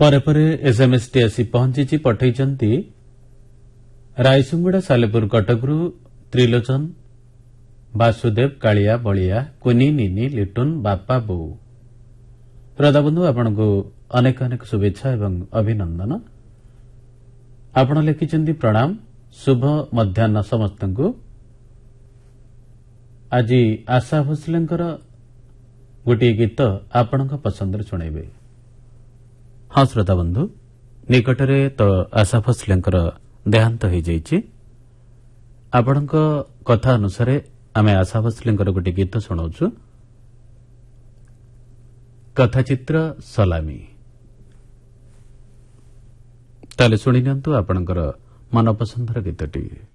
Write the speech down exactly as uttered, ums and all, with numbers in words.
ପରେ ପରେ ଏସ୍ଏମ୍ଏସ୍ଟି ଆସି ପହଞ୍ଚିଛି। ପଠାଇଛନ୍ତି ରାଇସୁଙ୍ଗୁଡ଼ା ସାଲେପୁର କଟକରୁ ତ୍ରିଲୋଚନ, ବାସୁଦେବ, କାଳିଆ, ବଳିଆ, କୁନି, ନିନି, ଲିଟୁନ୍, ବାପା, ବୋଉ। ଶ୍ରୋତାବନ୍ଧୁ, ଆପଣଙ୍କୁ ଅନେକ ଅନେକ ଶୁଭେଚ୍ଛା ଏବଂ ଅଭିନନ୍ଦନ। ଆପଣ ଲେଖିଛନ୍ତି ପ୍ରଣାମ, ଶୁଭ ମଧ୍ୟାହ୍ନ ସମସ୍ତଙ୍କୁ। ଆଜି ଆଶା ଭୋସଲେଙ୍କର ଗୋଟିଏ ଗୀତ ଆପଣଙ୍କ ପସନ୍ଦରେ ଶୁଣାଇବେ। ହଁ ଶ୍ରୋତାବନ୍ଧୁ, ନିକଟରେ ତ ଆଶା ଭୋସଲେଙ୍କର ଦେହାନ୍ତ ହୋଇଯାଇଛି। ଆପଣଙ୍କ କଥା ଅନୁସାରେ ଆମେ ଆଶା ଭୋସଲେଙ୍କର ଗୋଟିଏ ଗୀତ ଶୁଣାଉଛୁ, କଥାଚିତ୍ର ସଲାମୀ। ତାହେଲେ ଶୁଣି ନିଅନ୍ତୁ ଆପଣଙ୍କର ମନପସନ୍ଦର ଗୀତଟି।